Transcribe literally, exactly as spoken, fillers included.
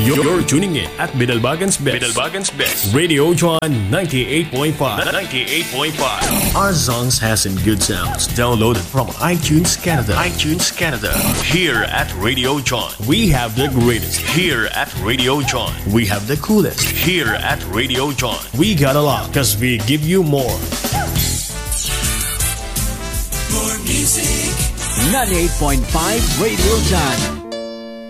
You're, you're tuning in at Bidalbagan's Best. Bidalbagan's Best. Radio John ninety-eight point five. ninety-eight point five. Our songs has some good sounds. Downloaded from iTunes Canada. iTunes Canada. Here at Radio John, we have the greatest. Here at Radio John, we have the coolest. Here at Radio John, we got a lot because we give you more. More music. ninety-eight point five Radio John.